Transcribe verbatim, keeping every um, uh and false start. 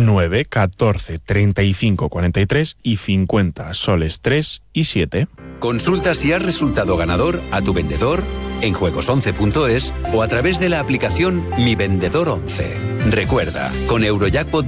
nueve, catorce, treinta y cinco, cuarenta y tres y cincuenta, soles tres y siete. Consulta si has resultado ganador a tu vendedor en juegos once punto es o a través de la aplicación Mi Vendedor once. Recuerda, con Eurojackpot